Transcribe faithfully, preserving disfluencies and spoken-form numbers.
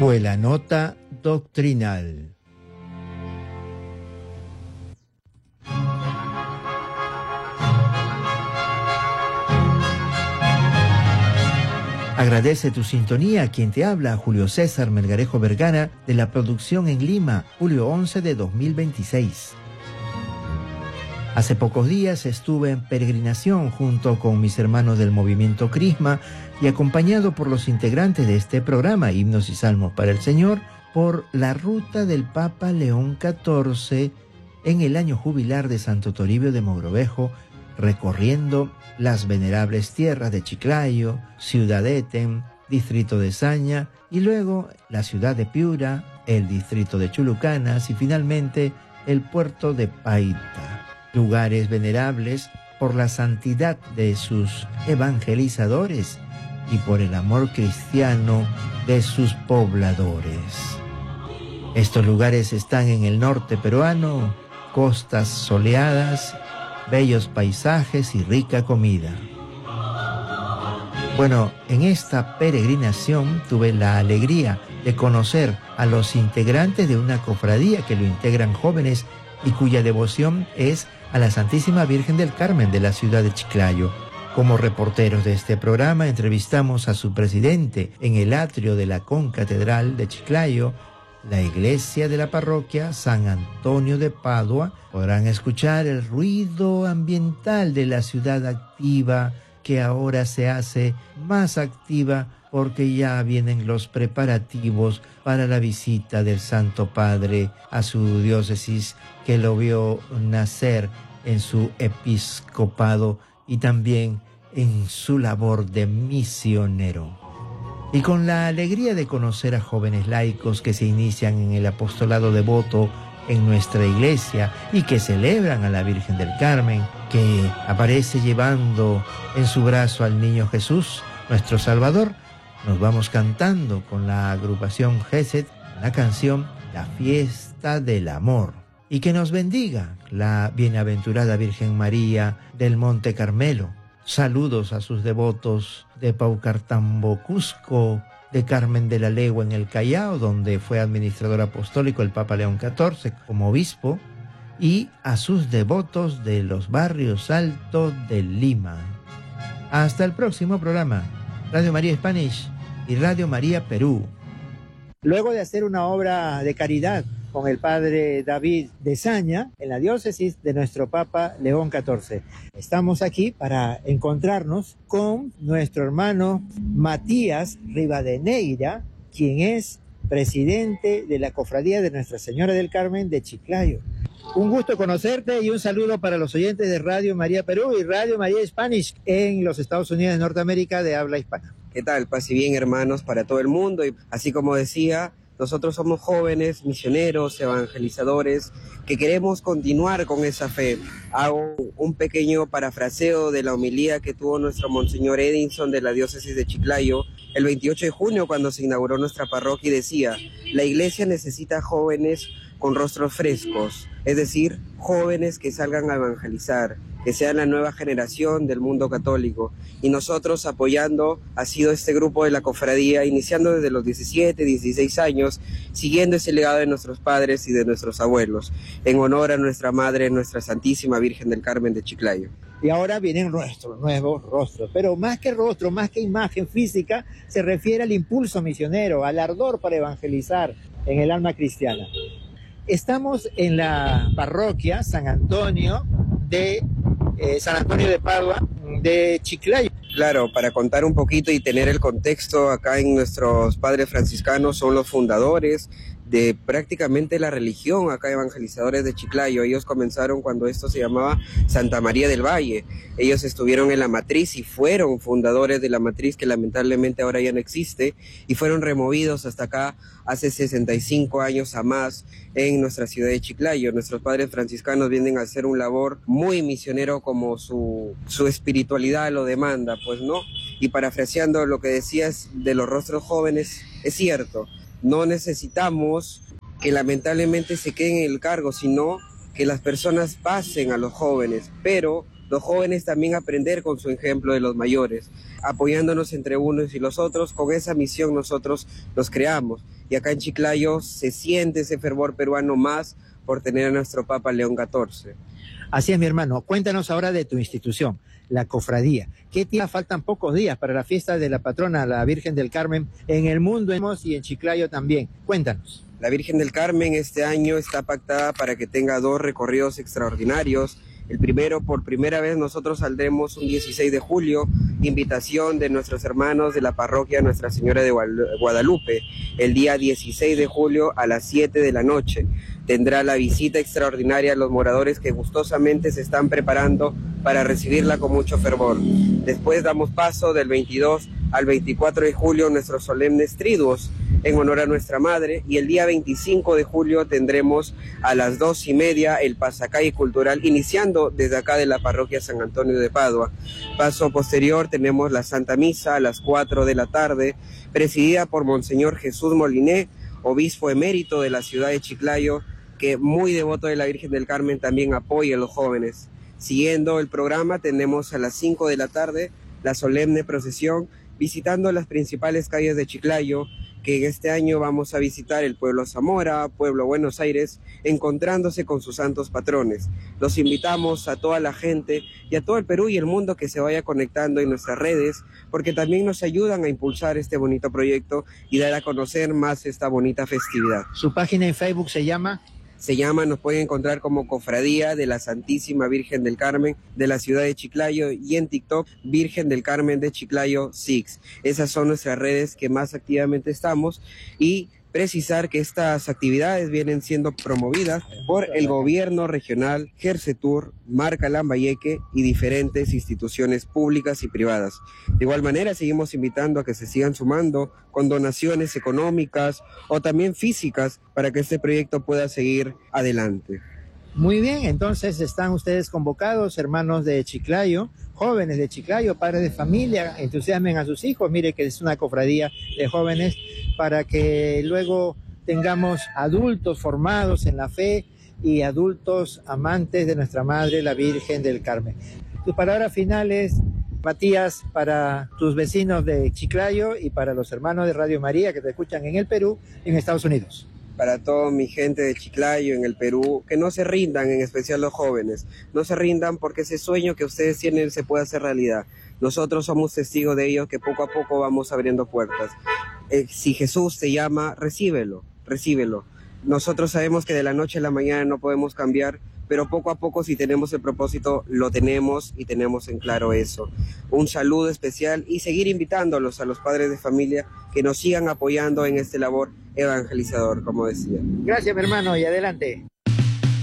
Fue la nota doctrinal. Agradece tu sintonía a quien te habla, Julio César Melgarejo Vergara, de la producción en Lima, julio once de dos mil veintiséis. Hace pocos días estuve en peregrinación junto con mis hermanos del movimiento Crisma y acompañado por los integrantes de este programa, Himnos y Salmos para el Señor, por la ruta del Papa León catorce en el año jubilar de Santo Toribio de Mogrovejo, recorriendo las venerables tierras de Chiclayo, Ciudad Eten, distrito de Saña, y luego la ciudad de Piura, el distrito de Chulucanas y finalmente el puerto de Paita. Lugares venerables por la santidad de sus evangelizadores y por el amor cristiano de sus pobladores. Estos lugares están en el norte peruano, costas soleadas, bellos paisajes y rica comida. Bueno, en esta peregrinación tuve la alegría de conocer a los integrantes de una cofradía que lo integran jóvenes y cuya devoción es a la Santísima Virgen del Carmen de la ciudad de Chiclayo. Como reporteros de este programa entrevistamos a su presidente en el atrio de la concatedral de Chiclayo, la iglesia de la parroquia San Antonio de Padua. Podrán escuchar el ruido ambiental de la ciudad activa, que ahora se hace más activa porque ya vienen los preparativos para la visita del Santo Padre a su diócesis, que lo vio nacer en su episcopado y también en su labor de misionero. Y con la alegría de conocer a jóvenes laicos que se inician en el apostolado devoto en nuestra iglesia y que celebran a la Virgen del Carmen, que aparece llevando en su brazo al niño Jesús, nuestro Salvador, nos vamos cantando con la agrupación Gesed la canción La Fiesta del Amor. Y que nos bendiga la bienaventurada Virgen María del Monte Carmelo. Saludos a sus devotos de Paucartambo, Cusco, de Carmen de la Legua en el Callao, donde fue administrador apostólico el Papa León catorce como obispo, y a sus devotos de los barrios altos de Lima. Hasta el próximo programa. Radio María Spanish y Radio María Perú. Luego de hacer una obra de caridad con el padre David de Saña en la diócesis de nuestro Papa León catorce. Estamos aquí para encontrarnos con nuestro hermano Matías Rivadeneira, quien es presidente de la Cofradía de Nuestra Señora del Carmen de Chiclayo. Un gusto conocerte y un saludo para los oyentes de Radio María Perú y Radio María Spanish en los Estados Unidos de Norteamérica de habla hispana. ¿Qué tal? Paz y bien, hermanos, para todo el mundo. Y así como decía, nosotros somos jóvenes, misioneros, evangelizadores, que queremos continuar con esa fe. Hago un pequeño parafraseo de la homilía que tuvo nuestro Monseñor Edinson de la diócesis de Chiclayo el veintiocho de junio cuando se inauguró nuestra parroquia, y decía: la iglesia necesita jóvenes con rostros frescos, es decir, jóvenes que salgan a evangelizar, que sean la nueva generación del mundo católico. Y nosotros apoyando ha sido este grupo de la cofradía, iniciando desde los diecisiete, dieciséis años, siguiendo ese legado de nuestros padres y de nuestros abuelos, en honor a nuestra Madre, nuestra Santísima Virgen del Carmen de Chiclayo. Y ahora vienen nuestros nuevos rostros, pero más que rostro, más que imagen física, se refiere al impulso misionero, al ardor para evangelizar en el alma cristiana. Estamos en la parroquia San Antonio de eh, San Antonio de Padua de Chiclayo. Claro, para contar un poquito y tener el contexto, acá en nuestros padres franciscanos son los fundadores de prácticamente la religión acá, evangelizadores de Chiclayo. Ellos comenzaron cuando esto se llamaba Santa María del Valle. Ellos estuvieron en la matriz y fueron fundadores de la matriz, que lamentablemente ahora ya no existe, y fueron removidos hasta acá hace sesenta y cinco años a más en nuestra ciudad de Chiclayo. Nuestros padres franciscanos vienen a hacer un labor muy misionero como su, su espiritualidad lo demanda, pues, ¿no? Y parafraseando lo que decías de los rostros jóvenes, es cierto. No necesitamos que lamentablemente se queden en el cargo, sino que las personas pasen a los jóvenes, pero Los jóvenes también aprender con su ejemplo de los mayores, apoyándonos entre unos y los otros. Con esa misión nosotros los creamos. Y acá en Chiclayo se siente ese fervor peruano más por tener a nuestro Papa León catorce. Así es, mi hermano. Cuéntanos ahora de tu institución, la Cofradía. ¿Qué día faltan? Pocos días para la fiesta de la patrona, la Virgen del Carmen, en el mundo y en Chiclayo también. Cuéntanos. La Virgen del Carmen este año está pactada para que tenga dos recorridos extraordinarios. El primero, por primera vez nosotros saldremos un dieciséis de julio, invitación de nuestros hermanos de la parroquia Nuestra Señora de Guadalupe. El día dieciséis de julio a las siete de la noche tendrá la visita extraordinaria a los moradores que gustosamente se están preparando para recibirla con mucho fervor. Después damos paso del veintidós al veinticuatro de julio nuestros solemnes triduos en honor a nuestra madre, y el día veinticinco de julio tendremos a las dos y media el pasacalle cultural, iniciando desde acá de la parroquia San Antonio de Padua. Paso posterior tenemos la Santa Misa a las cuatro de la tarde, presidida por Monseñor Jesús Moliné, obispo emérito de la ciudad de Chiclayo, que muy devoto de la Virgen del Carmen también apoya a los jóvenes. Siguiendo el programa tenemos a las cinco de la tarde la solemne procesión visitando las principales calles de Chiclayo, que en este año vamos a visitar el pueblo Zamora, pueblo Buenos Aires, encontrándose con sus santos patrones. Los invitamos a toda la gente y a todo el Perú y el mundo que se vaya conectando en nuestras redes, porque también nos ayudan a impulsar este bonito proyecto y dar a conocer más esta bonita festividad. Su página en Facebook se llama... Se llama, nos pueden encontrar como Cofradía de la Santísima Virgen del Carmen de la ciudad de Chiclayo, y en TikTok Virgen del Carmen de Chiclayo Six. Esas son nuestras redes que más activamente estamos, y precisar que estas actividades vienen siendo promovidas por el gobierno regional, Gersetur, Marca Lambayeque y diferentes instituciones públicas y privadas. De igual manera, seguimos invitando a que se sigan sumando con donaciones económicas o también físicas para que este proyecto pueda seguir adelante. Muy bien, entonces están ustedes convocados, hermanos de Chiclayo, jóvenes de Chiclayo, padres de familia, entusiasmen a sus hijos. Mire que es una cofradía de jóvenes para que luego tengamos adultos formados en la fe y adultos amantes de nuestra Madre, la Virgen del Carmen. Tus palabras finales, Matías, para tus vecinos de Chiclayo y para los hermanos de Radio María que te escuchan en el Perú y en Estados Unidos. Para toda mi gente de Chiclayo, en el Perú, que no se rindan, en especial los jóvenes. No se rindan porque ese sueño que ustedes tienen se puede hacer realidad. Nosotros somos testigos de ello, que poco a poco vamos abriendo puertas. Eh, si Jesús te llama, recíbelo, recíbelo. Nosotros sabemos que de la noche a la mañana no podemos cambiar, pero poco a poco, si tenemos el propósito, lo tenemos y tenemos en claro eso. Un saludo especial y seguir invitándolos a los padres de familia que nos sigan apoyando en este labor evangelizador, como decía. Gracias, mi hermano, y adelante.